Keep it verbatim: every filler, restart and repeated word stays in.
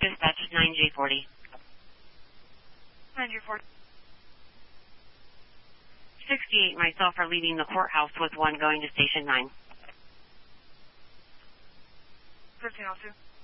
dispatch nine J forty. nine J forty. sixty-eight myself are leaving the courthouse with one going to station nine. fifteen oh two.